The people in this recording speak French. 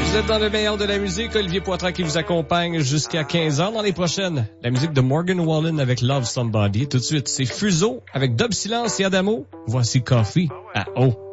Vous êtes dans le meilleur de la musique. Olivier Poitras qui vous accompagne jusqu'à 15h. Dans les prochaines, la musique de Morgan Wallen avec Love Somebody. Tout de suite, c'est Fuseau avec Dub Silence et Adamo. Voici Coffee à O.